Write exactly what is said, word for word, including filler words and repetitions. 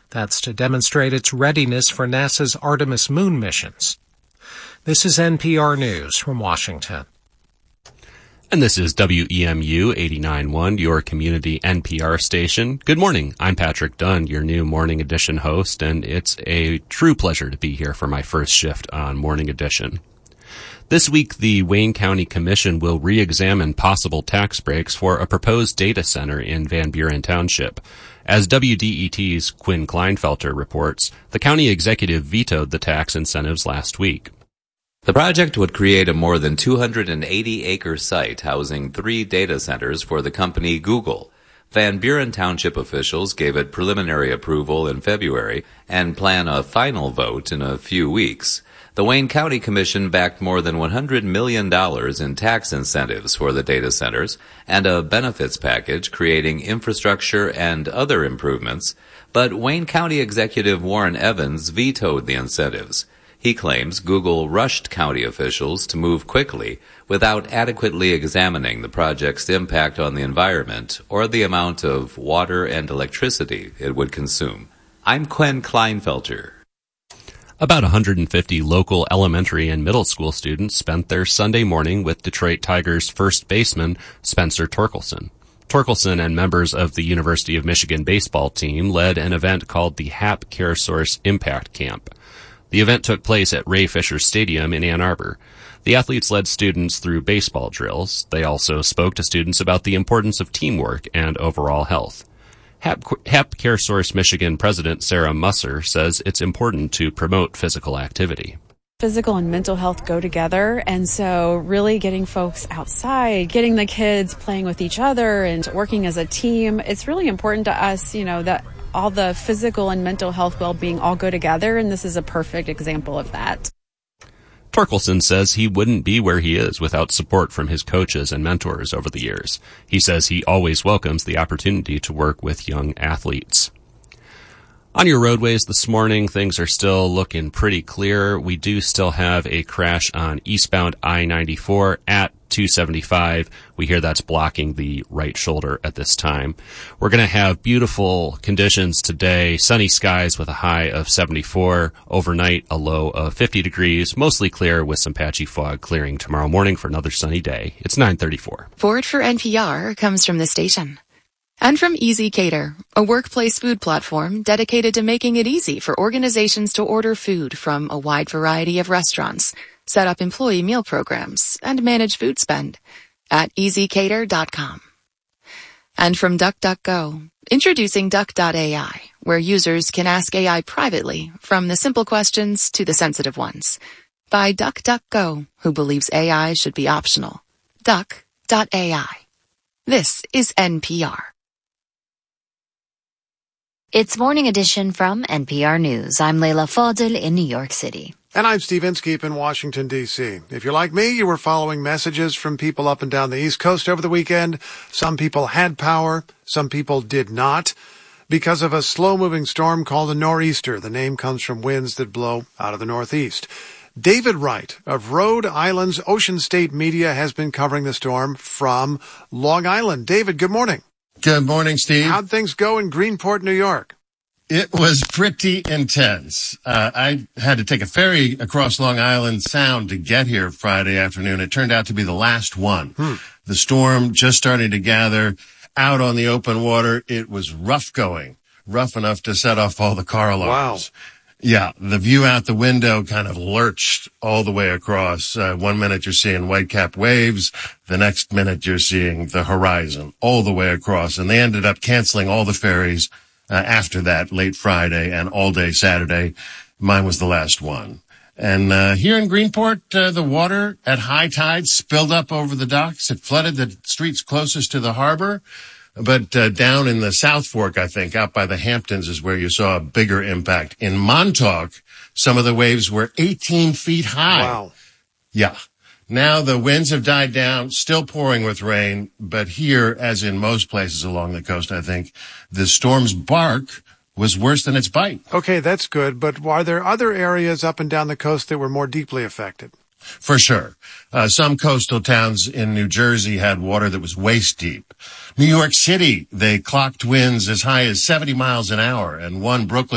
That's to demonstrate its readiness for NASA's Artemis moon missions. This is N P R News from Washington. And this is W E M U eighty-nine point one, your community N P R station. Good morning. I'm Patrick Dunn, your new Morning Edition host, and it's a true pleasure to be here for my first shift on Morning Edition. This week, the Wayne County Commission will re-examine possible tax breaks for a proposed data center in Van Buren Township. As W D E T's Quinn Kleinfelter reports, the county executive vetoed the tax incentives last week. The project would create a more than two hundred eighty acre site housing three data centers for the company Google. Van Buren Township officials gave it preliminary approval in February and plan a final vote in a few weeks. The Wayne County Commission backed more than one hundred million dollars in tax incentives for the data centers and a benefits package creating infrastructure and other improvements, but Wayne County Executive Warren Evans vetoed the incentives. He claims Google rushed county officials to move quickly without adequately examining the project's impact on the environment or the amount of water and electricity it would consume. I'm Quinn Kleinfelter. About one hundred fifty local elementary and middle school students spent their Sunday morning with Detroit Tigers first baseman Spencer Torkelson. Torkelson and members of the University of Michigan baseball team led an event called the H A P CareSource Impact Camp. The event took place at Ray Fisher Stadium in Ann Arbor. The athletes led students through baseball drills. They also spoke to students about the importance of teamwork and overall health. H A P CareSource Michigan President Sarah Musser says it's important to promote physical activity. Physical and mental health go together, and so really getting folks outside, getting the kids playing with each other and working as a team, it's really important to us, you know, that all the physical and mental health well-being all go together, and this is a perfect example of that. Torkelson says he wouldn't be where he is without support from his coaches and mentors over the years. He says he always welcomes the opportunity to work with young athletes. On your roadways this morning, things are still looking pretty clear. We do still have a crash on eastbound I ninety-four at two seventy-five. We hear that's blocking the right shoulder at this time. We're going to have beautiful conditions today, sunny skies with a high of seventy-four, overnight a low of fifty degrees, mostly clear with some patchy fog clearing tomorrow morning for another sunny day. It's nine thirty-four. Support for N P R comes from the station. And from Easy Cater, a workplace food platform dedicated to making it easy for organizations to order food from a wide variety of restaurants, set up employee meal programs, and manage food spend at easy cater dot com. And from DuckDuckGo, introducing Duck dot A I, where users can ask A I privately from the simple questions to the sensitive ones. By DuckDuckGo, who believes A I should be optional. Duck dot A I. This is N P R. It's Morning Edition from N P R News. I'm Leila Fadel in New York City. And I'm Steve Inskeep in Washington, D C. If you're like me, you were following messages from people up and down the East Coast over the weekend. Some people had power, some people did not, because of a slow-moving storm called a nor'easter. The name comes from winds that blow out of the northeast. David Wright of Rhode Island's Ocean State Media has been covering the storm from Long Island. David, good morning. Good morning, Steve. How'd things go in Greenport, New York? It was pretty intense. Uh, I had to take a ferry across Long Island Sound to get here Friday afternoon. It turned out to be the last one. Hmm. The storm just starting to gather out on the open water. It was rough going, rough enough to set off all the car alarms. Wow. Yeah, the view out the window kind of lurched all the way across. Uh, one minute you're seeing white-capped waves. The next minute you're seeing the horizon all the way across. And they ended up canceling all the ferries uh, after that late Friday and all day Saturday. Mine was the last one. And uh, here in Greenport, uh, the water at high tide spilled up over the docks. It flooded the streets closest to the harbor. But uh, down in the South Fork, I think, out by the Hamptons is where you saw a bigger impact. In Montauk, some of the waves were eighteen feet high. Wow. Yeah. Now the winds have died down, still pouring with rain. But here, as in most places along the coast, I think, the storm's bark was worse than its bite. Okay, that's good. But are there other areas up and down the coast that were more deeply affected? For sure. Uh, some coastal towns in New Jersey had water that was waist deep. New York City, they clocked winds as high as seventy miles an hour, and one Brooklyn